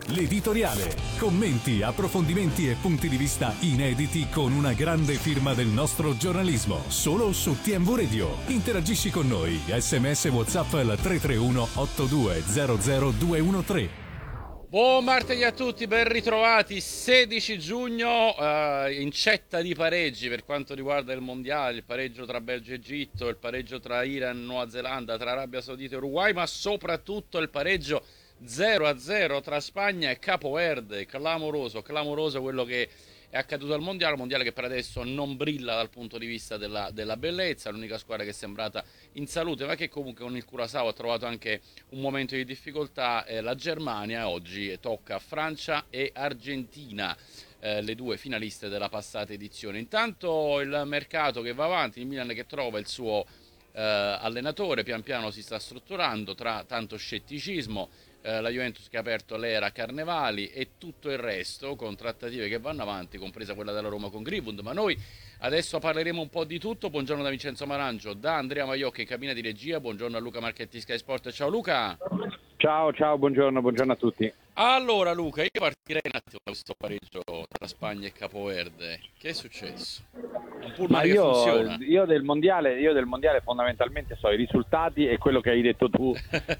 L'editoriale. Commenti, approfondimenti e punti di vista inediti con una grande firma del nostro giornalismo. Solo su TMV Radio. Interagisci con noi. SMS WhatsApp al 331 8200 213. Buon martedì a tutti, ben ritrovati. 16 giugno, incetta di pareggi per quanto riguarda il mondiale, il pareggio tra Belgio e Egitto, il pareggio tra Iran e Nuova Zelanda, tra Arabia Saudita e Uruguay, ma soprattutto il pareggio 0-0 tra Spagna e Capo Verde. Clamoroso quello che è accaduto al mondiale che per adesso non brilla dal punto di vista della bellezza. L'unica squadra che è sembrata in salute, ma che comunque con il Curaçao ha trovato anche un momento di difficoltà, la Germania. Oggi tocca Francia e Argentina, le due finaliste della passata edizione. Intanto il mercato che va avanti, il Milan che trova il suo allenatore, pian piano si sta strutturando tra tanto scetticismo, la Juventus che ha aperto l'era Carnevali e tutto il resto, con trattative che vanno avanti, compresa quella della Roma con Greenwood. Ma noi adesso parleremo un po' di tutto. Buongiorno da Vincenzo Marangio, da Andrea Maiocca in cabina di regia, buongiorno a Luca Marchetti, Sky Sport. Ciao Luca. Ciao, buongiorno a tutti. Allora Luca, io partirei un attimo da questo pareggio tra Spagna e Capoverde. Che è successo? Un pullman che funziona. Io del mondiale fondamentalmente so i risultati e quello che hai detto tu.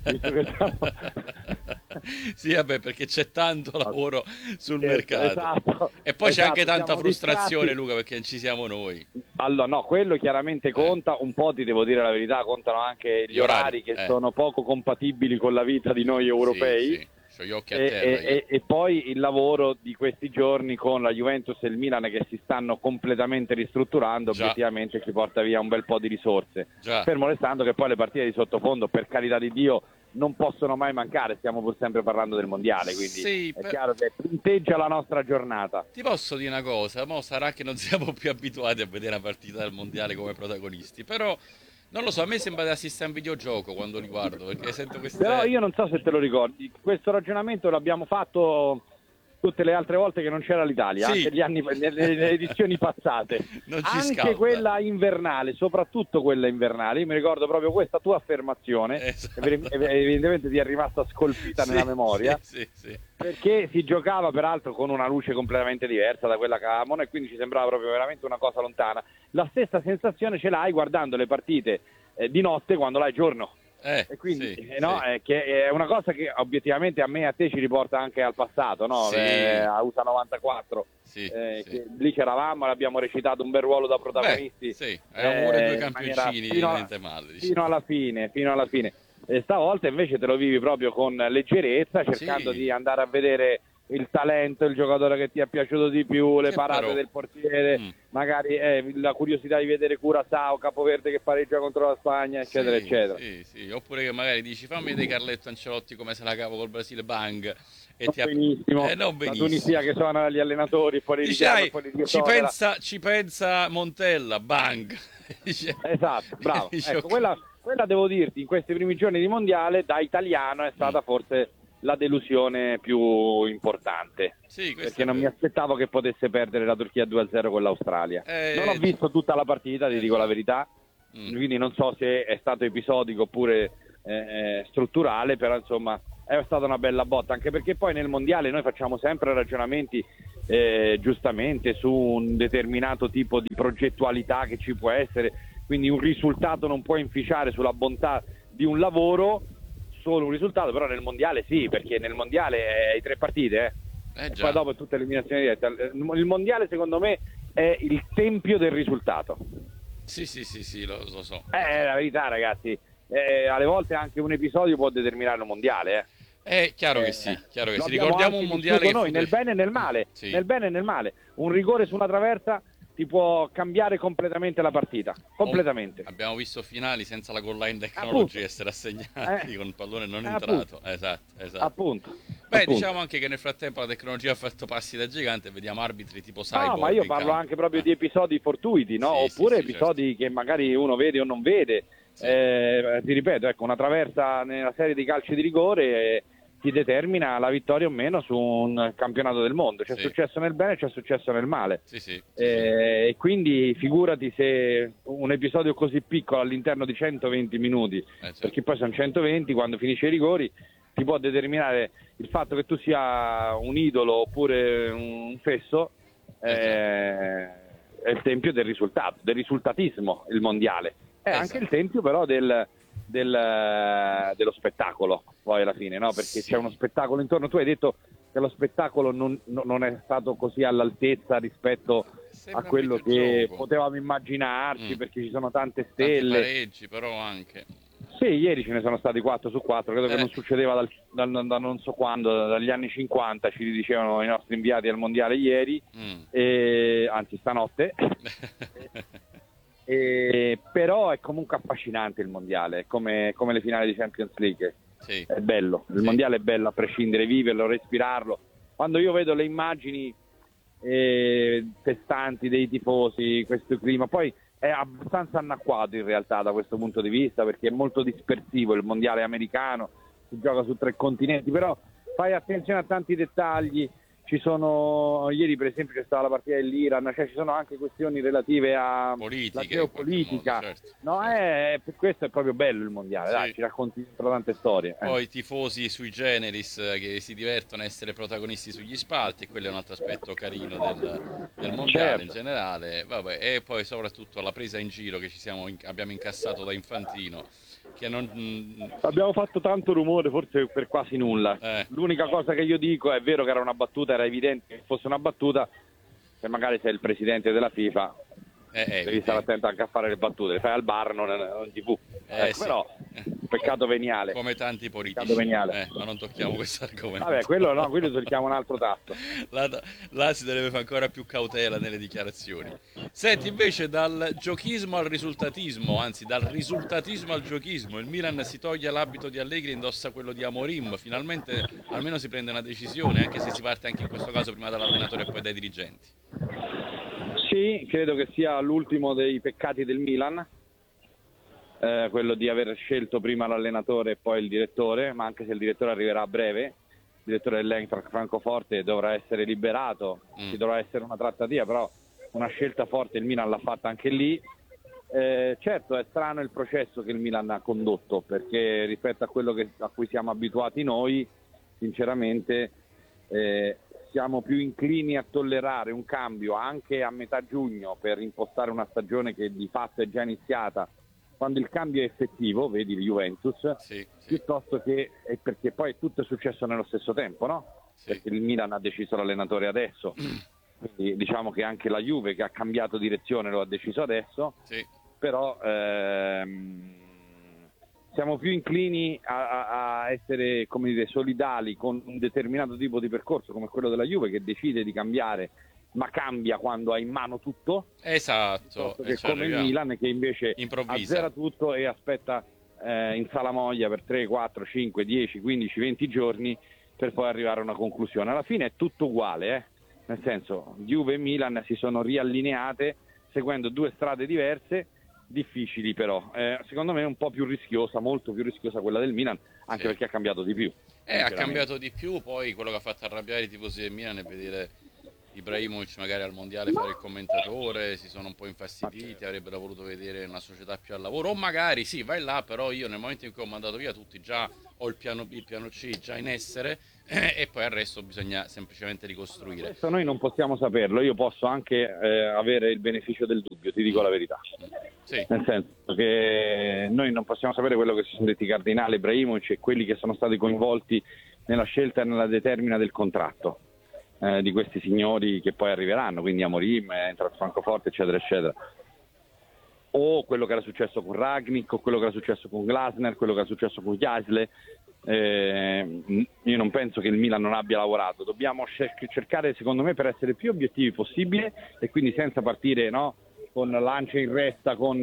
Sì, vabbè, perché c'è tanto lavoro sul mercato. Esatto, E poi c'è anche tanta frustrazione, distratti. Luca, perché non ci siamo noi. Allora, no, quello chiaramente conta, un po', ti devo dire la verità, contano anche gli orari che sono poco compatibili con la vita di noi europei. Sì. C'ho gli occhi a terra. E poi il lavoro di questi giorni con la Juventus e il Milan che si stanno completamente ristrutturando, obiettivamente ci porta via un bel po' di risorse. Fermo restando che poi le partite di sottofondo, per carità di Dio, non possono mai mancare, stiamo pur sempre parlando del mondiale, quindi è chiaro che punteggia la nostra giornata. Ti posso dire una cosa, mo sarà che non siamo più abituati a vedere una partita del mondiale come protagonisti, però non lo so, a me sembra di assistere a un videogioco quando li guardo, perché sento queste... Però io non so se te lo ricordi, questo ragionamento l'abbiamo fatto tutte le altre volte che non c'era l'Italia, anche gli anni, nelle edizioni passate, anche quella invernale, soprattutto quella invernale. Io mi ricordo proprio questa tua affermazione, evidentemente ti è rimasta scolpita nella memoria, perché si giocava peraltro con una luce completamente diversa da quella che avevamo e quindi ci sembrava proprio veramente una cosa lontana. La stessa sensazione ce l'hai guardando le partite di notte quando l'hai giorno. E quindi che è una cosa che obiettivamente a me e a te ci riporta anche al passato, no? A USA 94, che lì c'eravamo e abbiamo recitato un bel ruolo da protagonisti. Erano pure due campioncini niente male, fino alla fine. E stavolta invece te lo vivi proprio con leggerezza, cercando di andare a vedere il talento, il giocatore che ti è piaciuto di più, le parate del portiere, magari la curiosità di vedere Curaçao, Capoverde che pareggia contro la Spagna, eccetera, eccetera. Sì. Oppure che magari dici fammi vedere Carletto Ancelotti come se la cavo col Brasile, bang. Benissimo. La Tunisia che suona gli allenatori, poi ci pensa Montella, bang. Esatto, bravo. Ecco, quella devo dirti, in questi primi giorni di mondiale da italiano è stata forse la delusione più importante, perché non mi aspettavo che potesse perdere la Turchia 2-0 con l'Australia. Non ho visto tutta la partita, ti dico la verità, quindi non so se è stato episodico oppure strutturale, però insomma è stata una bella botta, anche perché poi nel mondiale noi facciamo sempre ragionamenti giustamente su un determinato tipo di progettualità che ci può essere, quindi un risultato non può inficiare sulla bontà di un lavoro, solo un risultato, però nel mondiale sì, perché nel mondiale hai 3 partite e poi dopo è tutta eliminazione diretta. Il mondiale secondo me è il tempio del risultato. Sì, lo so. È la verità, ragazzi, alle volte anche un episodio può determinare un mondiale. Chiaro che sì. Ricordiamo un mondiale che noi nel bene e nel male, nel bene e nel male, un rigore su una traversa ti può cambiare completamente la partita, completamente. Abbiamo visto finali senza la goal line technology essere assegnati con il pallone non entrato. Esatto. Appunto. Diciamo anche che nel frattempo la tecnologia ha fatto passi da gigante e vediamo arbitri tipo Cyborg. No, ma io parlo anche proprio di episodi fortuiti, no? Oppure episodi che magari uno vede o non vede. Ti ripeto, ecco, una traversa nella serie di calci di rigore ti determina la vittoria o meno su un campionato del mondo. C'è successo nel bene e c'è successo nel male. E quindi figurati se un episodio così piccolo all'interno di 120 minuti, perché poi sono 120, quando finisce i rigori ti può determinare il fatto che tu sia un idolo oppure un fesso, è il tempio del risultato, del risultatismo, il mondiale. È anche il tempio però dello spettacolo, poi alla fine, no? Perché c'è uno spettacolo intorno. Tu hai detto che lo spettacolo non è stato così all'altezza rispetto a quello che potevamo immaginarci, perché ci sono tante stelle. Tanti pareggi però anche. Sì, ieri ce ne sono stati 4 su 4, credo che non succedeva da non so quando, dagli anni 50 ci dicevano i nostri inviati al mondiale ieri, anzi stanotte. Però è comunque affascinante il mondiale, come le finali di Champions League. Sì. È bello, il mondiale è bello a prescindere, viverlo, respirarlo. Quando io vedo le immagini festanti dei tifosi, questo clima, poi è abbastanza anacquato in realtà da questo punto di vista, perché è molto dispersivo il mondiale americano, si gioca su 3 continenti, però fai attenzione a tanti dettagli. Ci sono, ieri per esempio c'è stata la partita dell'Iran, cioè ci sono anche questioni relative a la geopolitica, modo, certo. No, per questo è proprio bello il mondiale, dai, ci racconti tante storie. Poi i tifosi sui generis che si divertono a essere protagonisti sugli spalti, quello è un altro aspetto carino del mondiale in generale. Vabbè, e poi soprattutto la presa in giro che abbiamo incassato da Infantino. Abbiamo fatto tanto rumore forse per quasi nulla. L'unica cosa che io dico, è vero che era una battuta, era evidente che fosse una battuta, se magari sei il presidente della FIFA devi stare attento anche a fare le battute, le fai al bar, non in TV. Però peccato veniale, come tanti politici, ma non tocchiamo questo argomento. Vabbè, quello tocchiamo un altro tasto. Là si deve fare ancora più cautela nelle dichiarazioni. Senti, invece, dal giochismo al risultatismo, anzi dal risultatismo al giochismo, il Milan si toglie l'abito di Allegri e indossa quello di Amorim. Finalmente almeno si prende una decisione, anche se si parte anche in questo caso prima dall'allenatore e poi dai dirigenti. Sì, credo che sia l'ultimo dei peccati del Milan, quello di aver scelto prima l'allenatore e poi il direttore, ma anche se il direttore arriverà a breve, il direttore dell'Eintracht Francoforte dovrà essere liberato, ci dovrà essere una trattativa, però una scelta forte il Milan l'ha fatta anche lì. Certo è strano il processo che il Milan ha condotto, perché rispetto a quello a cui siamo abituati noi, sinceramente siamo più inclini a tollerare un cambio anche a metà giugno per impostare una stagione che di fatto è già iniziata, quando il cambio è effettivo, vedi il Juventus, piuttosto che perché poi tutto è successo nello stesso tempo, no? Perché il Milan ha deciso l'allenatore adesso, quindi diciamo che anche la Juve, che ha cambiato direzione, lo ha deciso adesso, però siamo più inclini a essere, come dire, solidali con un determinato tipo di percorso come quello della Juve, che decide di cambiare ma cambia quando ha in mano tutto, esatto, che come il Milan, che invece azzera tutto e aspetta in salamoia per 3, 4, 5, 10, 15, 20 giorni per poi arrivare a una conclusione. Alla fine è tutto uguale, nel senso, Juve e Milan si sono riallineate seguendo 2 strade diverse, difficili però, secondo me è un po' più rischiosa, molto più rischiosa quella del Milan, anche perché ha cambiato di più. Ha cambiato di più, poi quello che ha fatto arrabbiare i tifosi del Milan è vedere Ibrahimovic magari al mondiale fare il commentatore, si sono un po' infastiditi, avrebbero voluto vedere una società più al lavoro, o magari sì, vai là, però io nel momento in cui ho mandato via tutti già ho il piano B, il piano C già in essere, e poi al resto bisogna semplicemente ricostruire. Questo noi non possiamo saperlo, io posso anche avere il beneficio del dubbio, ti dico la verità. Nel senso che noi non possiamo sapere quello che si sono detti Cardinale, Ibrahimovic e quelli che sono stati coinvolti nella scelta e nella determina del contratto di questi signori che poi arriveranno, quindi Amorim, Eintracht Francoforte, eccetera eccetera, o quello che era successo con Rangnick, o quello che era successo con Glasner, quello che era successo con Jasle. Io non penso che il Milan non abbia lavorato, dobbiamo cercare, secondo me, per essere più obiettivi possibile, e quindi senza partire con lance in resta, con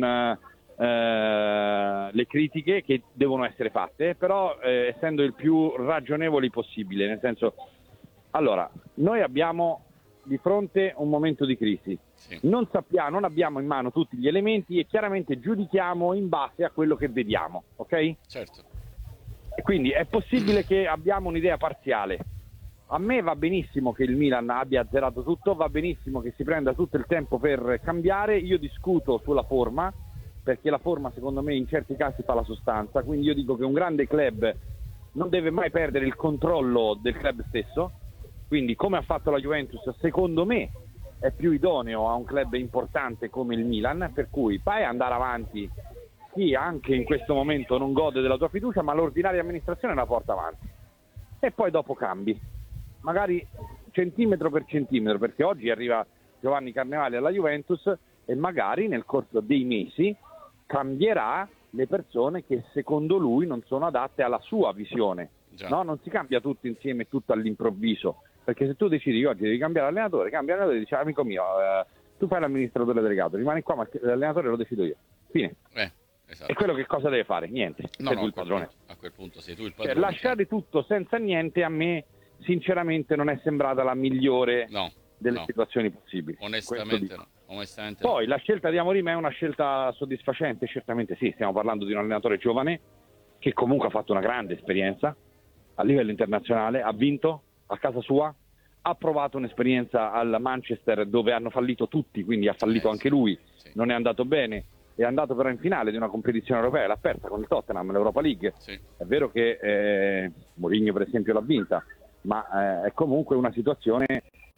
le critiche che devono essere fatte, però essendo il più ragionevoli possibile, nel senso, allora, noi abbiamo di fronte un momento di crisi, non abbiamo in mano tutti gli elementi e chiaramente giudichiamo in base a quello che vediamo, ok? Certo. E quindi è possibile che abbiamo un'idea parziale. A me va benissimo che il Milan abbia azzerato tutto, va benissimo che si prenda tutto il tempo per cambiare, io discuto sulla forma, perché la forma secondo me in certi casi fa la sostanza, quindi io dico che un grande club non deve mai perdere il controllo del club stesso, quindi come ha fatto la Juventus secondo me è più idoneo a un club importante come il Milan, per cui fai andare avanti chi anche in questo momento non gode della tua fiducia, ma l'ordinaria amministrazione la porta avanti e poi dopo cambi, magari centimetro per centimetro, perché oggi arriva Giovanni Carnevali alla Juventus e magari nel corso dei mesi cambierà le persone che secondo lui non sono adatte alla sua visione. No? Non si cambia tutto insieme, tutto all'improvviso, perché se tu decidi che oggi devi cambiare allenatore, cambia allenatore e dici amico mio, tu fai l'amministratore delegato, rimani qua ma l'allenatore lo decido io, fine. Esatto. E quello che cosa deve fare? Niente, sei tu il padrone. A quel punto sei tu il padrone. Lasciare tutto senza niente a me sinceramente non è sembrata la migliore delle situazioni possibili. Onestamente no. Poi la scelta di Amorim è una scelta soddisfacente? Certamente sì, stiamo parlando di un allenatore giovane che comunque ha fatto una grande esperienza a livello internazionale, ha vinto a casa sua, ha provato un'esperienza al Manchester dove hanno fallito tutti, quindi ha fallito anche lui, non è andato bene, è andato però in finale di una competizione europea, l'ha persa con il Tottenham, l'Europa League. È vero che Mourinho per esempio l'ha vinta, ma è comunque una situazione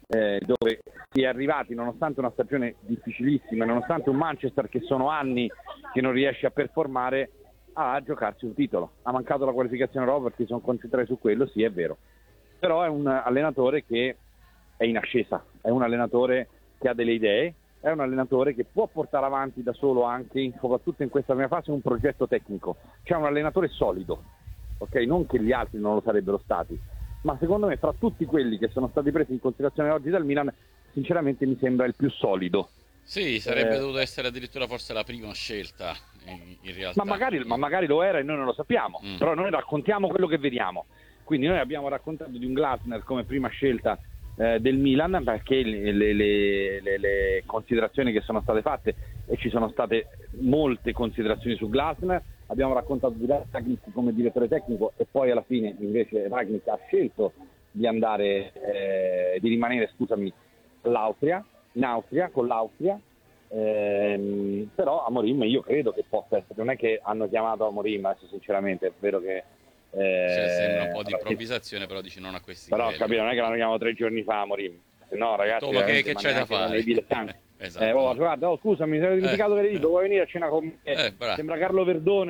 dove si è arrivati, nonostante una stagione difficilissima, nonostante un Manchester che sono anni che non riesce a performare, a giocarsi un titolo. Ha mancato la qualificazione Europa perché si sono concentrati su quello, sì è vero, però è un allenatore che è in ascesa, è un allenatore che ha delle idee, è un allenatore che può portare avanti da solo anche, soprattutto in questa prima fase, un progetto tecnico. C'è un allenatore solido, ok? Non che gli altri non lo sarebbero stati, ma secondo me fra tutti quelli che sono stati presi in considerazione oggi dal Milan, sinceramente mi sembra il più solido. Sì, sarebbe dovuto essere addirittura forse la prima scelta in realtà. Ma magari lo era e noi non lo sappiamo, però noi raccontiamo quello che vediamo. Quindi noi abbiamo raccontato di un Glasner come prima scelta del Milan, perché le considerazioni che sono state fatte, e ci sono state molte considerazioni su Glasner, abbiamo raccontato di Ragnick come direttore tecnico e poi alla fine invece Ragnick ha scelto di andare di rimanere in Austria con l'Austria, però Amorim io credo che possa essere, non è che hanno chiamato Amorim adesso sinceramente, è vero che sembra un po' di improvvisazione, però dici non a questi però livelli. capito, non è che l'hanno chiamato 3 giorni fa Amorim, no ragazzi, che c'è da fare? Esatto. Guarda, scusami, mi sono dimenticato che dico, vuoi venire a cena con me? Sembra Carlo Verdone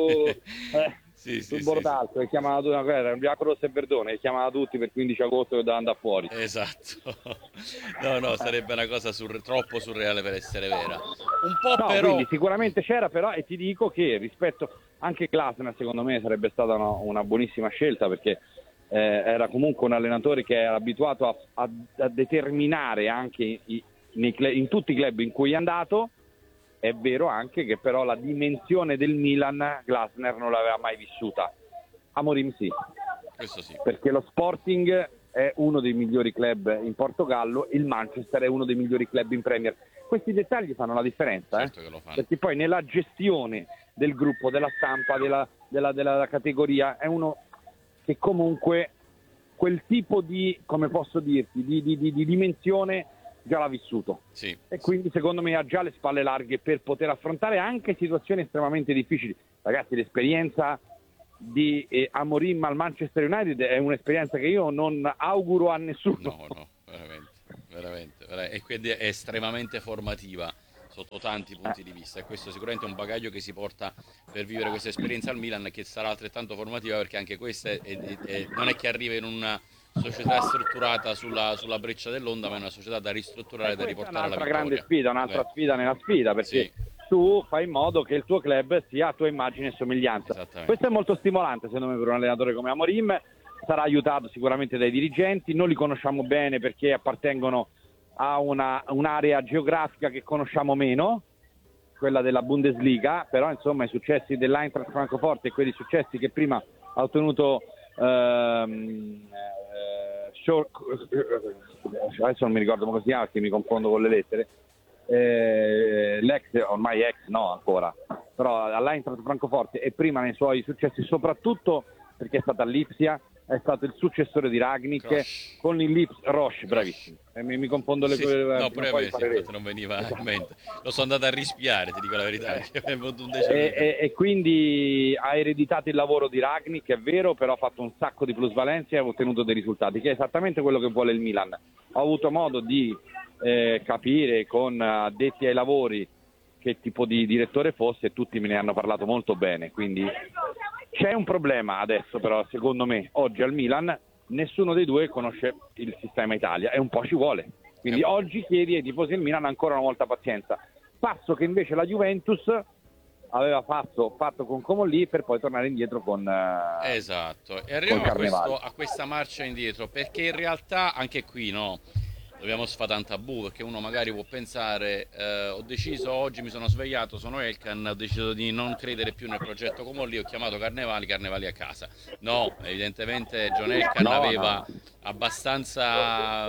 sul Bortalto, che chiamava era un Bianco Rosso e Verdone, che chiamava tutti per 15 agosto che doveva andare fuori. Esatto. No, sarebbe una cosa troppo surreale per essere vera. Un po' però. Quindi sicuramente c'era, però, e ti dico che rispetto anche Glasner secondo me sarebbe stata una buonissima scelta, perché era comunque un allenatore che era abituato a determinare anche in tutti i club in cui è andato. È vero anche che però la dimensione del Milan Glasner non l'aveva mai vissuta. Amorim sì. Questo sì. Perché lo Sporting è uno dei migliori club in Portogallo, il Manchester è uno dei migliori club in Premier. Questi dettagli fanno la differenza, certo che lo fanno. Perché poi nella gestione del gruppo, della stampa, della categoria, è uno che comunque quel tipo di, come posso dirti, di dimensione già l'ha vissuto, sì. E quindi secondo me ha già le spalle larghe per poter affrontare anche situazioni estremamente difficili. Ragazzi, l'esperienza di Amorim al Manchester United è un'esperienza che io non auguro a nessuno. No, veramente. E quindi è estremamente formativa sotto tanti punti di vista, e questo sicuramente è un bagaglio che si porta per vivere questa esperienza al Milan, che sarà altrettanto formativa, perché anche questa non è che arriva in una società strutturata sulla breccia dell'onda, ma è una società da ristrutturare, da riportare alla vittoria. Grande sfida, un'altra sfida nella sfida, perché tu fai in modo che il tuo club sia a tua immagine e somiglianza. Questo è molto stimolante secondo me per un allenatore come Amorim. Sarà aiutato sicuramente dai dirigenti, noi li conosciamo bene perché appartengono a un'area geografica che conosciamo meno, quella della Bundesliga, però insomma i successi dell'Eintracht Francoforte e quelli successi che prima ha ottenuto adesso non mi ricordo come si chiama perché mi confondo con le lettere, ormai ex no ancora, però all'Eintracht Francoforte e prima nei suoi successi, soprattutto perché è stata all'Ipsia, è stato il successore di Rangnick con il Lips Roche, bravissimo. Mi confondo le cose. No, pure a me non veniva in mente. Lo sono andato a rispiare, ti dico la verità. E quindi ha ereditato il lavoro di Rangnick, è vero, però ha fatto un sacco di plusvalenze e ha ottenuto dei risultati, che è esattamente quello che vuole il Milan. Ho avuto modo di capire con addetti ai lavori che tipo di direttore fosse e tutti me ne hanno parlato molto bene, quindi c'è un problema adesso però secondo me oggi al Milan nessuno dei due conosce il sistema Italia e un po' ci vuole, quindi oggi chiedi ai tifosi del Milan ancora una volta pazienza, passo che invece la Juventus aveva fatto con Comolli per poi tornare indietro con esatto, e arriviamo a questa marcia indietro, perché in realtà anche qui no, dobbiamo sfatare un tabù, perché uno magari può pensare ho deciso oggi, mi sono svegliato, sono Elkan, ho deciso di non credere più nel progetto Comolli, ho chiamato Carnevali a casa. No, evidentemente John Elkan aveva abbastanza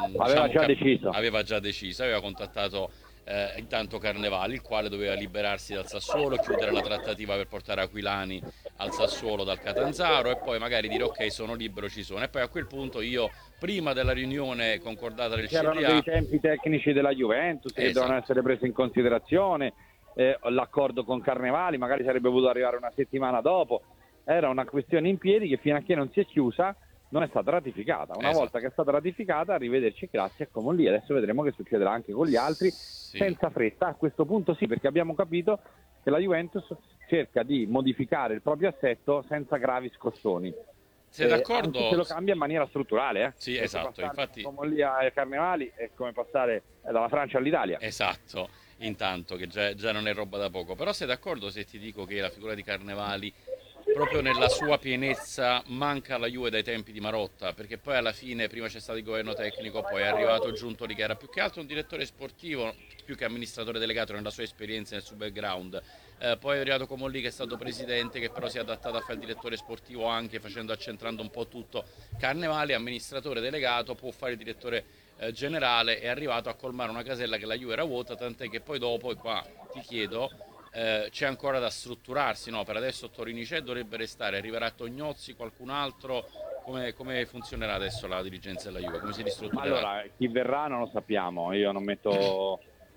aveva già deciso, aveva contattato intanto Carnevali, il quale doveva liberarsi dal Sassuolo, chiudere la trattativa per portare Aquilani al Sassuolo dal Catanzaro e poi magari dire ok, sono libero, ci sono, e poi a quel punto io prima della riunione concordata del c'erano CDA dei tempi tecnici della Juventus che devono essere presi in considerazione, l'accordo con Carnevali magari sarebbe potuto arrivare una settimana dopo, era una questione in piedi che fino a che non si è chiusa non è stata ratificata. Una volta che è stata ratificata, arrivederci, grazie, come lì. Adesso vedremo che succederà anche con gli altri, senza fretta. A questo punto sì, perché abbiamo capito che la Juventus cerca di modificare il proprio assetto senza gravi scossoni. Sei d'accordo? Anche se lo cambia in maniera strutturale. Sì, esatto. Infatti, come lì a Carnevali è come passare dalla Francia all'Italia. Esatto, intanto che già non è roba da poco. Però sei d'accordo se ti dico che la figura di Carnevali proprio nella sua pienezza manca alla Juve dai tempi di Marotta, perché poi alla fine prima c'è stato il governo tecnico, poi è arrivato Giuntoli che era più che altro un direttore sportivo più che amministratore delegato nella sua esperienza, nel suo background, poi è arrivato Comolli che è stato presidente, che però si è adattato a fare il direttore sportivo anche accentrando un po' tutto. Carnevali, amministratore delegato, può fare il direttore generale, è arrivato a colmare una casella che la Juve era vuota, tant'è che poi dopo, e qua ti chiedo, c'è ancora da strutturarsi, no? Per adesso Torini c'è, dovrebbe restare, arriverà Tognozzi, qualcun altro, come funzionerà adesso la dirigenza della Juve, come si ristrutturerà? Allora, chi verrà non lo sappiamo, io non metto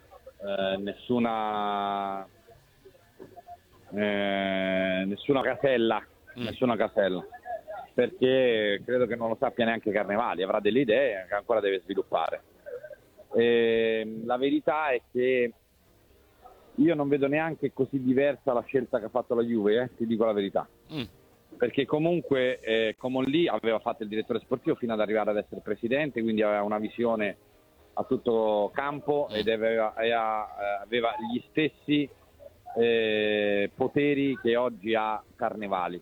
nessuna casella, perché credo che non lo sappia neanche Carnevali, avrà delle idee che ancora deve sviluppare. La verità è che io non vedo neanche così diversa la scelta che ha fatto la Juve, ti dico la verità. Perché comunque Comolli aveva fatto il direttore sportivo fino ad arrivare ad essere presidente, quindi aveva una visione a tutto campo ed aveva gli stessi poteri che oggi ha Carnevali.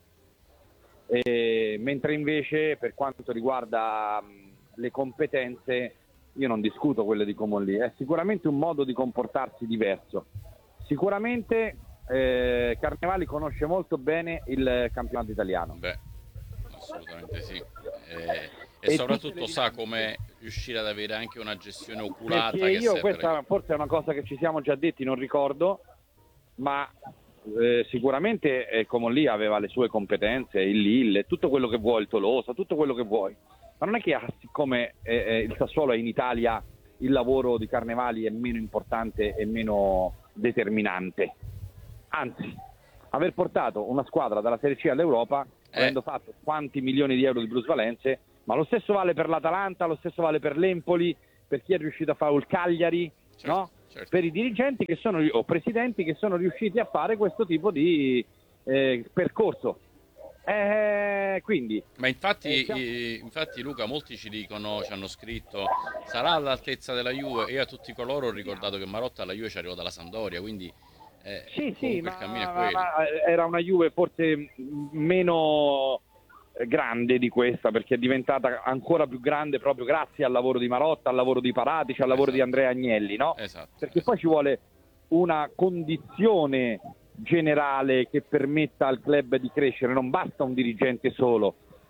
Mentre invece per quanto riguarda le competenze, io non discuto quelle di Comolli, è sicuramente un modo di comportarsi diverso. Sicuramente Carnevali conosce molto bene il campionato italiano. Beh, assolutamente sì. E soprattutto sa come riuscire ad avere anche una gestione oculata. Perché io questa forse è una cosa che ci siamo già detti, non ricordo, ma sicuramente Comolli aveva le sue competenze, il Lille, tutto quello che vuoi, il Tolosa, tutto quello che vuoi. Ma non è che siccome il Sassuolo è in Italia, il lavoro di Carnevali è meno importante e meno determinante. Anzi, aver portato una squadra dalla Serie C all'Europa, avendo fatto quanti milioni di euro di plusvalenze, ma lo stesso vale per l'Atalanta, lo stesso vale per l'Empoli, per chi è riuscito a fare il Cagliari, certo, no? Certo. Per i dirigenti che sono o presidenti che sono riusciti a fare questo tipo di percorso. Quindi, ma infatti Luca, molti ci dicono, ci hanno scritto, sarà all'altezza della Juve, e a tutti coloro ho ricordato che Marotta alla Juve ci arrivò dalla Sampdoria, quindi sì, ma era una Juve forse meno grande di questa, perché è diventata ancora più grande proprio grazie al lavoro di Marotta, al lavoro di Paratici, al lavoro di Andrea Agnelli, no? Perché poi ci vuole una condizione generale che permetta al club di crescere, non basta un dirigente solo.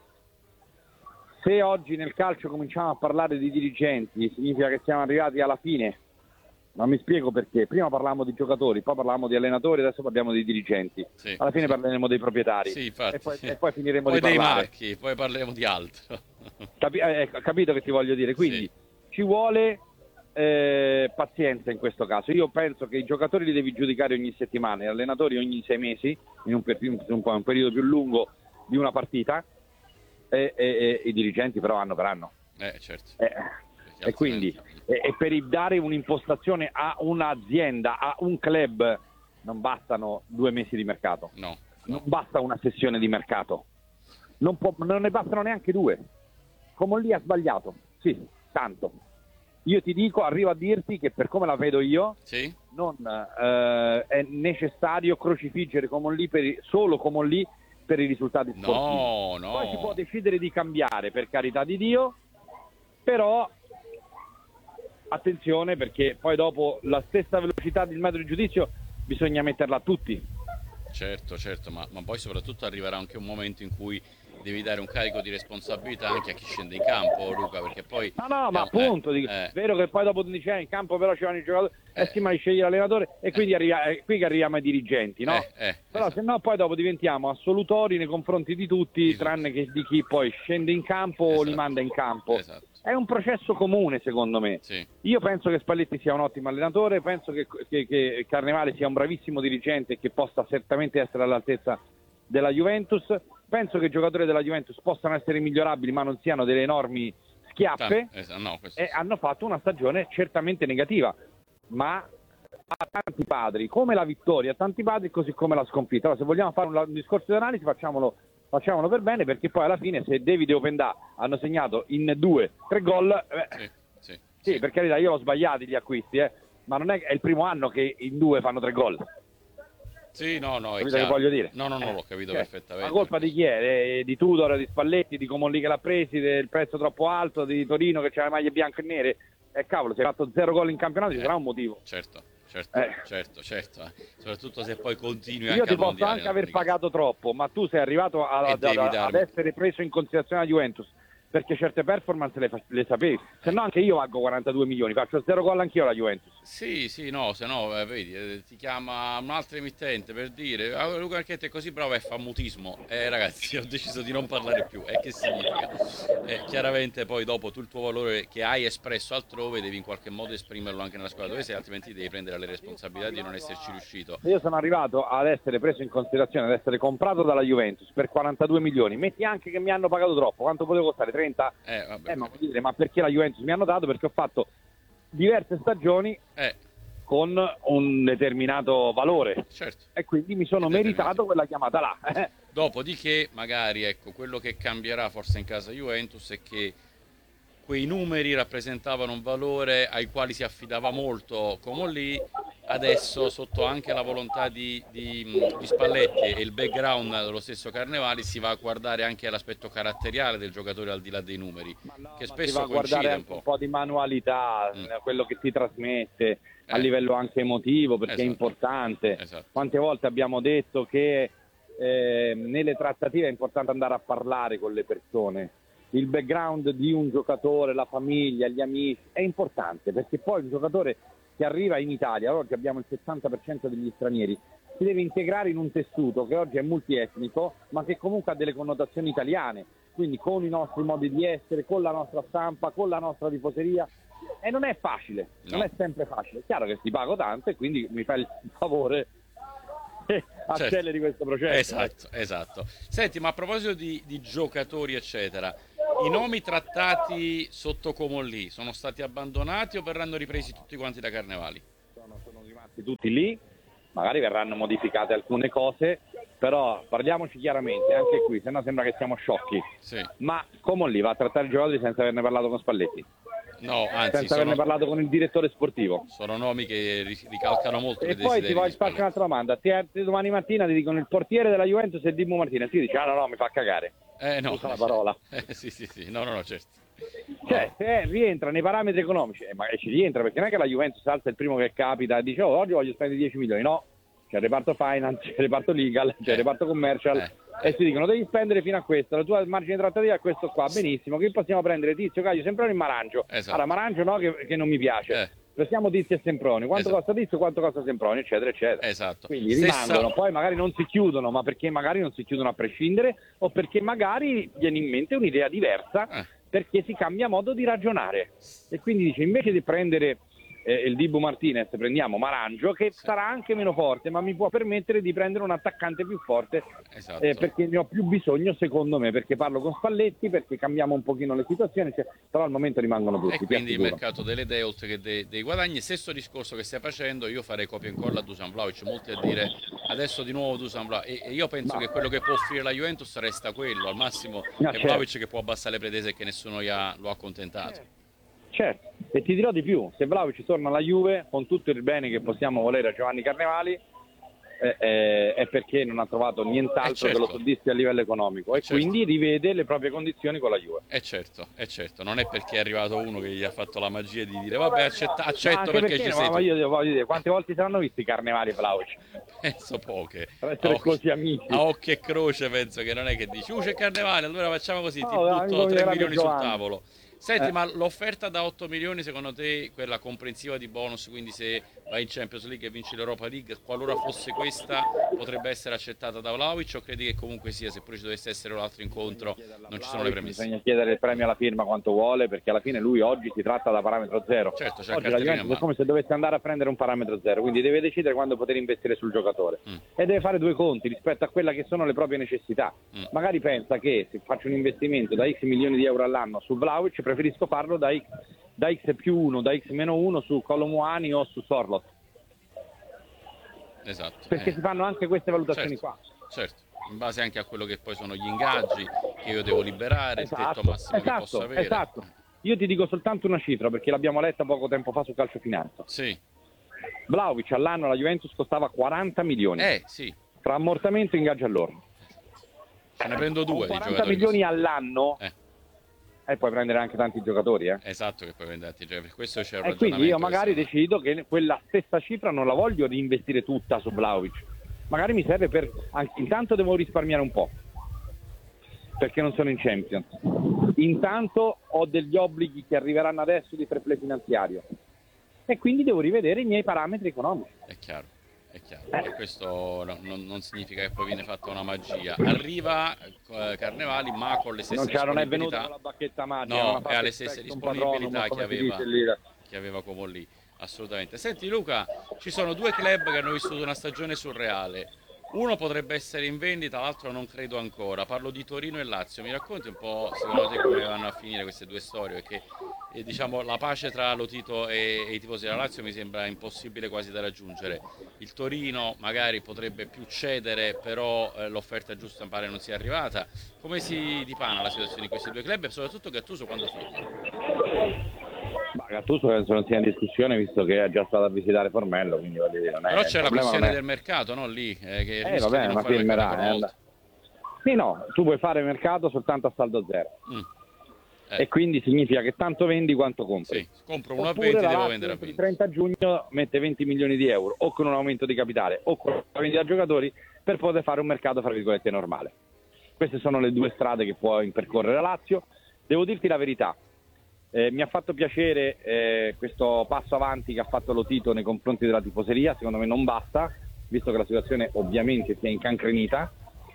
Se oggi nel calcio cominciamo a parlare di dirigenti, significa che siamo arrivati alla fine Ma mi spiego perché. Prima parlavamo di giocatori, poi parlavamo di allenatori, adesso parliamo di dirigenti. Sì, alla fine parleremo dei proprietari. Sì, infatti, e poi finiremo poi di parlare. dei marchi, poi parleremo di altro. Capito che ti voglio dire? Quindi ci vuole pazienza in questo caso. Io penso che i giocatori li devi giudicare ogni settimana, gli allenatori ogni 6 mesi, in un periodo più lungo di una partita, e i dirigenti però anno per anno. Certo. E quindi per dare un'impostazione a un'azienda, a un club, non bastano 2 mesi di mercato. No. Non basta una sessione di mercato. Non ne bastano neanche 2. Come lì ha sbagliato. Sì, tanto. Io ti dico, arrivo a dirti che per come la vedo io, non è necessario crocifiggere solo come lì per i risultati sportivi. No. Poi si può decidere di cambiare, per carità di Dio, però attenzione, perché poi dopo la stessa velocità del metro di giudizio bisogna metterla a tutti. Certo, ma poi soprattutto arriverà anche un momento in cui devi dare un carico di responsabilità anche a chi scende in campo, Luca, perché poi... No, ma appunto, vero che poi dopo 11 anni in campo però ci vanno i giocatori, ma li sceglie l'allenatore, e quindi qui che arriviamo ai dirigenti, no? Però se no poi dopo diventiamo assolutori nei confronti di tutti, tranne che di chi poi scende in campo o li manda in campo. È un processo comune, secondo me. Io penso che Spalletti sia un ottimo allenatore, penso che Carnevale sia un bravissimo dirigente e che possa certamente essere all'altezza della Juventus. Penso che i giocatori della Juventus possano essere migliorabili, ma non siano delle enormi schiappe, e hanno fatto una stagione certamente negativa, ma a tanti padri, come la vittoria, a tanti padri, così come la sconfitta. Allora, se vogliamo fare un discorso di analisi, facciamolo per bene, perché poi alla fine, se David e Openda hanno segnato in 2-3 gol, sì, per carità, io l'ho sbagliati gli acquisti, ma non è il primo anno che in 2 fanno 3 gol. Sì, no, è che voglio dire? No, l'ho capito perfettamente. La colpa di chi è? Di Tudor, di Spalletti, di Comolli che l'ha presi, del prezzo troppo alto, di Torino che c'ha le maglie bianche e nere. Cavolo, se hai fatto 0 gol in campionato ci sarà un motivo. Certo. Soprattutto se poi continui io anche ti posso anche aver pagato troppo, ma tu sei arrivato ad essere preso in considerazione la Juventus perché certe performance le sapevi, se no anche io valgo 42 milioni, faccio 0 gol anch'io alla Juventus. Sì, no, se no vedi, ti chiama un altro emittente per dire Luca Archetti è così bravo e fa mutismo, ragazzi, ho deciso di non parlare più, che significa? Chiaramente poi dopo tu il tuo valore che hai espresso altrove devi in qualche modo esprimerlo anche nella squadra dove sei, altrimenti devi prendere le responsabilità di non esserci riuscito. Io sono arrivato ad essere preso in considerazione, ad essere comprato dalla Juventus per 42 milioni, metti anche che mi hanno pagato troppo, quanto potevo costare? 30? Ma perché la Juventus mi hanno dato? Perché ho fatto diverse stagioni con un determinato valore, e quindi mi sono meritato quella chiamata là. Dopodiché magari quello che cambierà forse in casa Juventus è che quei numeri rappresentavano un valore ai quali si affidava molto Comolli, adesso sotto anche la volontà di Spalletti e il background dello stesso Carnevali si va a guardare anche l'aspetto caratteriale del giocatore al di là dei numeri, che spesso si va a guardare anche un po' di manualità, quello che ti trasmette a livello anche emotivo, perché è importante. Quante volte abbiamo detto che nelle trattative è importante andare a parlare con le persone, il background di un giocatore, la famiglia, gli amici è importante, perché poi un giocatore che arriva in Italia, oggi abbiamo il 60% degli stranieri, si deve integrare in un tessuto che oggi è multietnico, ma che comunque ha delle connotazioni italiane, quindi con i nostri modi di essere, con la nostra stampa, con la nostra tifoseria, e non è facile, non è sempre facile. È chiaro che ti pago tanto e quindi mi fai il favore e acceleri questo processo. Esatto. Senti, ma a proposito di giocatori eccetera, i nomi trattati sotto Comolli sono stati abbandonati o verranno ripresi tutti quanti da Carnevali? Sono rimasti tutti lì, magari verranno modificate alcune cose, però parliamoci chiaramente, anche qui, se no sembra che siamo sciocchi. Ma Comolli va a trattare i giocatori senza averne parlato con Spalletti? No, anzi, senza averne parlato con il direttore sportivo. Sono nomi che ricalcano molto. E poi ti voglio fare un'altra domanda. Domani mattina ti dicono il portiere della Juventus è Dibu Martinez, ti dici no, mi fa cagare. No. Usa la parola. Sì. No, certo. Cioè, se rientra nei parametri economici, ma ci rientra, perché non è che la Juventus salta il primo che capita e dice oggi voglio spendere 10 milioni, no. C'è il reparto finance, c'è il reparto legal, c'è il reparto commercial, e si dicono devi spendere fino a questo, la tua margine di trattativa è questo qua, benissimo, che possiamo prendere Tizio, Caio, sempre in Marangio. Allora Marangio no, che non mi piace, prestiamo Dizzy e Semproni, quanto costa Dizzy, quanto costa Semproni, eccetera, eccetera. Esatto. Quindi rimangono, poi magari non si chiudono, ma perché magari non si chiudono a prescindere, o perché magari viene in mente un'idea diversa, perché si cambia modo di ragionare. E quindi dice, invece di prendere il Dibu Martinez, prendiamo Marangio, che sarà anche meno forte, ma mi può permettere di prendere un attaccante più forte, perché ne ho più bisogno, secondo me, perché parlo con Spalletti, perché cambiamo un pochino le situazioni, però al momento rimangono tutti. E quindi il mercato delle idee oltre che dei guadagni. Stesso discorso che stai facendo, io farei copia e incolla a Dusan Vlahovic, molti a dire adesso di nuovo Dusan Vlahovic, e io penso che quello che può offrire la Juventus resta quello, al massimo è Vlahovic che può abbassare le pretese, che nessuno lo ha accontentato. Certo, e ti dirò di più, se Vlahovic torna alla Juve, con tutto il bene che possiamo volere a Giovanni Carnevali, è perché non ha trovato nient'altro che lo soddisfi a livello economico, e quindi rivede le proprie condizioni con la Juve. Certo, non è perché è arrivato uno che gli ha fatto la magia di dire vabbè accetto perché ci sei tu. Io voglio dire, quante volte saranno visti Carnevali e Vlahovic? Penso poche. Per essere così amici. A occhio e croce penso che non è che dici c'è Carnevali, allora facciamo così, ti butto 3 milioni sul tavolo. Senti, ma l'offerta da 8 milioni, secondo te, quella comprensiva di bonus, quindi se vai in Champions League e vinci l'Europa League, qualora fosse questa, potrebbe essere accettata da Vlahovic, o credi che comunque sia, seppure ci dovesse essere un altro incontro, non ci sono le premesse? Bisogna chiedere il premio alla firma quanto vuole, perché alla fine lui oggi si tratta da parametro zero. Certo, c'è oggi la Juventus è come se dovesse andare a prendere un parametro zero, quindi deve decidere quando poter investire sul giocatore e deve fare due conti rispetto a quella che sono le proprie necessità. Magari pensa che se faccio un investimento da X milioni di euro all'anno su Vlahovic, preferisco farlo da X più 1, da X meno 1 su Colomuani o su Sorlot. Esatto. Perché si fanno anche queste valutazioni qua. Certo, in base anche a quello che poi sono gli ingaggi che io devo liberare, il tetto massimo che posso avere. Esatto. Io ti dico soltanto una cifra, perché l'abbiamo letta poco tempo fa su Calcio Finanza. Sì. Vlahovic all'anno alla Juventus costava 40 milioni. Sì. Tra ammortamento e ingaggio all'orlo. Se ne prendo due di 40 milioni all'anno. E puoi prendere anche tanti giocatori, Esatto, che puoi prendere tanti giocatori, per questo c'è un ragionamento. E quindi io magari decido che quella stessa cifra non la voglio reinvestire tutta su Vlahovic. Magari mi serve per... Intanto devo risparmiare un po', perché non sono in Champions. Intanto ho degli obblighi che arriveranno adesso di fair play finanziario. E quindi devo rivedere i miei parametri economici. È chiaro. E questo non significa che poi viene fatta una magia. Arriva Carnevali, ma con le stesse disponibilità. Non è venuto con la bacchetta magica. No, e ha le stesse disponibilità che aveva Comolli. Assolutamente. Senti Luca, ci sono due club che hanno vissuto una stagione surreale. Uno potrebbe essere in vendita, l'altro non credo ancora. Parlo di Torino e Lazio. Mi racconti un po' secondo te come vanno a finire queste due storie? Perché diciamo la pace tra Lotito e i tifosi della Lazio mi sembra impossibile quasi da raggiungere. Il Torino magari potrebbe più cedere, però l'offerta giusta pare non sia arrivata. Come si dipana la situazione di questi due club e soprattutto Gattuso quando torna? Gattuso penso non sia in discussione, visto che è già stato a visitare Formello, quindi non però c'è la questione del mercato, no? Lì che vabbè, ma firmerà. Sì, no, tu puoi fare mercato soltanto a saldo zero. E quindi significa che tanto vendi quanto compri. Sì, compro uno a 20, devo vendere a 20. Il 30 giugno mette 20 milioni di euro, o con un aumento di capitale o con la vendita a giocatori, per poter fare un mercato fra virgolette normale. Queste sono le due strade che può percorrere la Lazio. Devo dirti la verità. Mi ha fatto piacere questo passo avanti che ha fatto Lotito nei confronti della tifoseria. Secondo me non basta, visto che la situazione ovviamente si è incancrenita,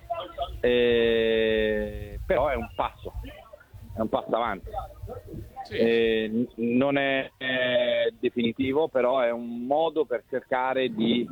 però è un passo avanti. Sì. Non è definitivo, però è un modo per cercare di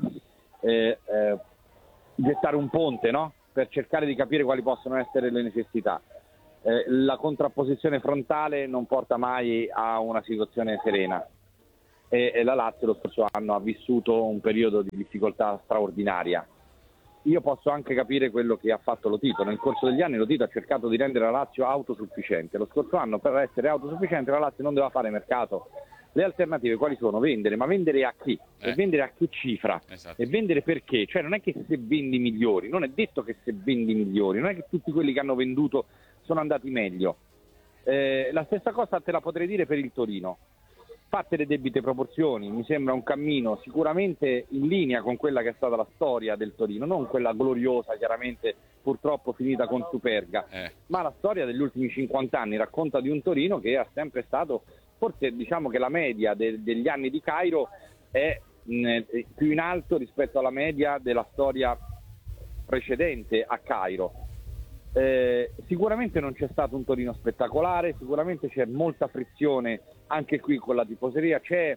gettare un ponte, no? Per cercare di capire quali possono essere le necessità. La contrapposizione frontale non porta mai a una situazione serena e la Lazio lo scorso anno ha vissuto un periodo di difficoltà straordinaria. Io posso anche capire quello che ha fatto Lotito. Nel corso degli anni Lotito ha cercato di rendere la Lazio autosufficiente. Lo scorso anno, per essere autosufficiente, la Lazio non doveva fare mercato. Le alternative quali sono? Vendere, ma vendere a chi? E vendere a che cifra? Esatto. E vendere perché? Cioè non è che se vendi migliori, non è detto che se vendi migliori, non è che tutti quelli che hanno venduto sono andati meglio. La stessa cosa te la potrei dire per il Torino. Fatte le debite proporzioni, mi sembra un cammino sicuramente in linea con quella che è stata la storia del Torino, non quella gloriosa, chiaramente purtroppo finita con Superga, ma la storia degli ultimi 50 anni racconta di un Torino che è sempre stato forse diciamo che la media degli anni di Cairo è più in alto rispetto alla media della storia precedente a Cairo. Sicuramente non c'è stato un Torino spettacolare, sicuramente c'è molta frizione anche qui con la tifoseria, c'è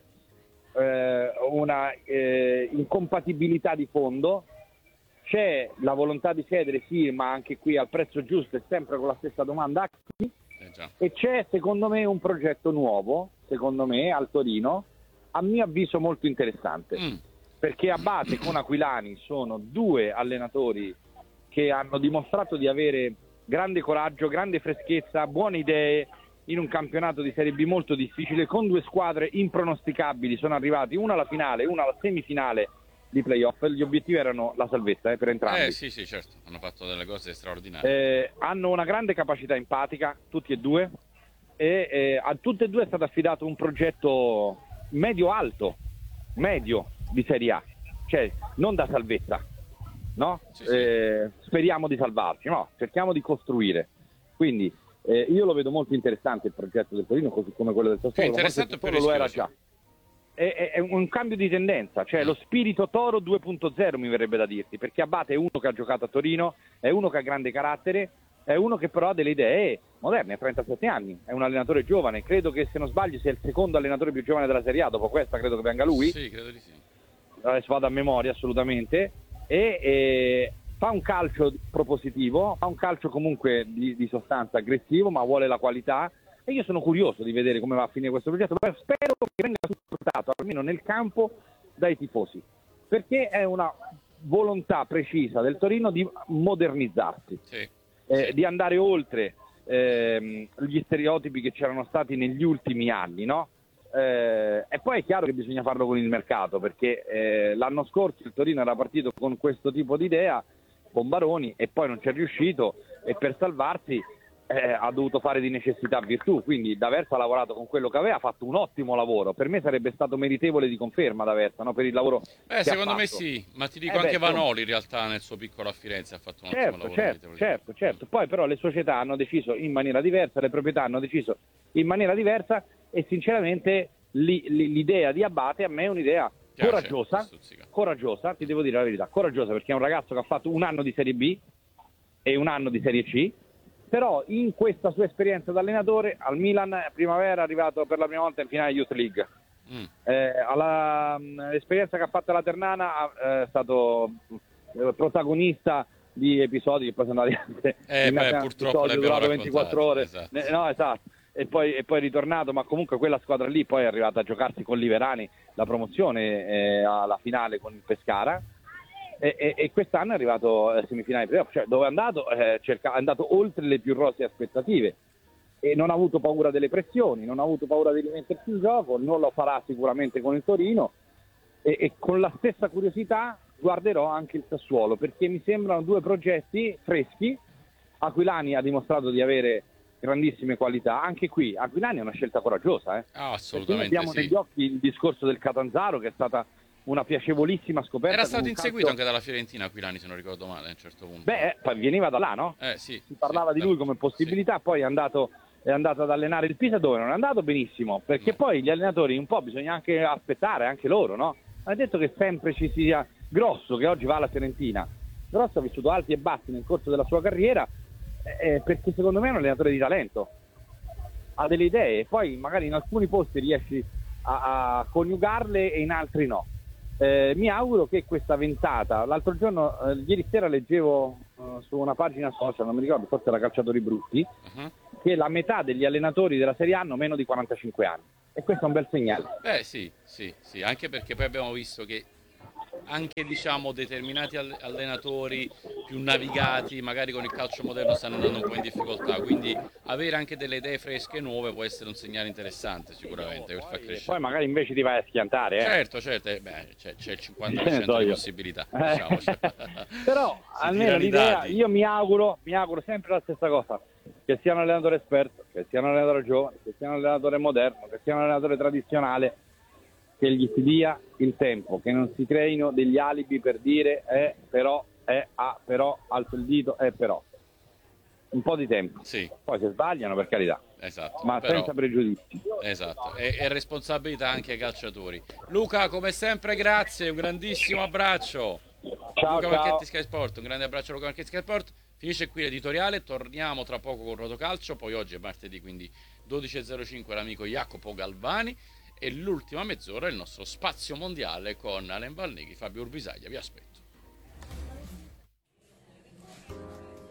una incompatibilità di fondo, c'è la volontà di cedere, sì, ma anche qui al prezzo giusto e sempre con la stessa domanda a chi, e c'è secondo me un progetto nuovo, secondo me al Torino, a mio avviso molto interessante, perché Abate con Aquilani sono due allenatori che hanno dimostrato di avere grande coraggio, grande freschezza, buone idee in un campionato di Serie B molto difficile, con due squadre impronosticabili, sono arrivati una alla finale, una alla semifinale di playoff. Gli obiettivi erano la salvezza per entrambi. Sì, certo, hanno fatto delle cose straordinarie. Hanno una grande capacità empatica, tutti e due, e a tutte e due è stato affidato un progetto medio-alto, medio di Serie A, cioè non da salvezza, no? Sì. Speriamo di salvarci, no, cerchiamo di costruire. Quindi io lo vedo molto interessante il progetto del Torino, così come quello del Sassuolo. Interessante, però lo era già. È un cambio di tendenza, cioè lo spirito Toro 2.0 mi verrebbe da dirti, perché Abate è uno che ha giocato a Torino, è uno che ha grande carattere, è uno che però ha delle idee moderne, ha 37 anni, è un allenatore giovane, credo che se non sbaglio sia il secondo allenatore più giovane della Serie A, dopo questa credo che venga lui. Sì, credo di sì. Adesso vado a memoria assolutamente, e fa un calcio propositivo, fa un calcio comunque di sostanza aggressivo, ma vuole la qualità, e io sono curioso di vedere come va a finire questo progetto, ma spero che venga supportato almeno nel campo dai tifosi, perché è una volontà precisa del Torino di modernizzarsi, di andare oltre gli stereotipi che c'erano stati negli ultimi anni, no? E poi è chiaro che bisogna farlo con il mercato, perché l'anno scorso il Torino era partito con questo tipo di idea, con Baroni, e poi non ci è riuscito, e per salvarsi ha dovuto fare di necessità virtù, quindi D'Aversa ha lavorato con quello che aveva, ha fatto un ottimo lavoro, per me sarebbe stato meritevole di conferma D'Aversa, no? Per il lavoro che secondo ha me fatto. sì, ma ti dico anche Vanoli in realtà nel suo piccolo a Firenze ha fatto un ottimo lavoro. Certo, poi però le società hanno deciso in maniera diversa, le proprietà hanno deciso in maniera diversa, e sinceramente l'idea di Abate a me è un'idea coraggiosa, ti devo dire la verità, coraggiosa, perché è un ragazzo che ha fatto un anno di Serie B e un anno di Serie C, però in questa sua esperienza da allenatore al Milan primavera è arrivato per la prima volta in finale Youth League. L'esperienza che ha fatto alla Ternana è stato protagonista di episodi che poi sono andati purtroppo è durato 24 ore, esatto. No, esatto, e poi è ritornato, ma comunque quella squadra lì poi è arrivata a giocarsi con Liverani la promozione alla finale con il Pescara, e quest'anno è arrivato alle semifinali playoff, cioè dove è andato è andato oltre le più rosee aspettative, e non ha avuto paura delle pressioni, non ha avuto paura di rimettersi in gioco, non lo farà sicuramente con il Torino, e con la stessa curiosità guarderò anche il Sassuolo, perché mi sembrano due progetti freschi. Aquilani ha dimostrato di avere grandissime qualità, anche qui Aquilani è una scelta coraggiosa, assolutamente. Abbiamo negli occhi il discorso del Catanzaro, che è stata una piacevolissima scoperta. Era stato inseguito anche dalla Fiorentina Aquilani, se non ricordo male, a un certo punto. Poi veniva da là, no? Sì, si parlava di lui come possibilità, poi è andato ad allenare il Pisa, dove non è andato benissimo, perché poi gli allenatori un po' bisogna anche aspettare, anche loro, no? Ha detto che sempre ci sia Grosso, che oggi va alla Fiorentina. Grosso ha vissuto alti e bassi nel corso della sua carriera, perché secondo me è un allenatore di talento, ha delle idee, poi magari in alcuni posti riesci a coniugarle e in altri no. Mi auguro che questa ventata, l'altro giorno, ieri sera leggevo su una pagina social, non mi ricordo, forse era Calciatori Brutti, che la metà degli allenatori della Serie A hanno meno di 45 anni, e questo è un bel segnale. Sì, anche perché poi abbiamo visto che anche determinati allenatori più navigati magari con il calcio moderno stanno andando un po' in difficoltà, quindi avere anche delle idee fresche e nuove può essere un segnale interessante sicuramente per far crescere. Poi magari invece ti vai a schiantare, certo, c'è il 50% di possibilità, diciamo. Però almeno l'idea, io mi auguro sempre la stessa cosa, che sia un allenatore esperto, che sia un allenatore giovane, che sia un allenatore moderno, che sia un allenatore tradizionale, che gli si dia il tempo, che non si creino degli alibi per dire però, alzo il dito, però. un po' di tempo. Sì. Poi se sbagliano, per carità. Esatto, ma però, senza pregiudizi. Esatto, e responsabilità anche ai calciatori. Luca, come sempre, grazie, un grandissimo abbraccio. Ciao, Luca ciao. Marchetti, Sky Sport, un grande abbraccio a Luca Marchetti, Sky Sport. Finisce qui l'editoriale, torniamo tra poco con Rotocalcio, poi oggi è martedì, quindi 12.05 l'amico Jacopo Galvani, e l'ultima mezz'ora il nostro spazio mondiale con Alain Valneghi, Fabio Urbisaglia, vi aspetto.